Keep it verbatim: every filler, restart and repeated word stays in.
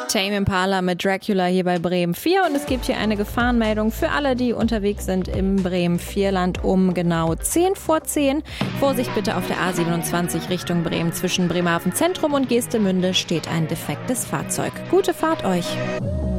Tame Impala mit Dracula hier bei Bremen vier und es gibt hier eine Gefahrenmeldung für alle, die unterwegs sind im Bremen Vierland um genau zehn vor zehn. Vorsicht bitte auf der A siebenundzwanzig Richtung Bremen. Zwischen Bremerhaven Zentrum und Geestemünde steht ein defektes Fahrzeug. Gute Fahrt euch!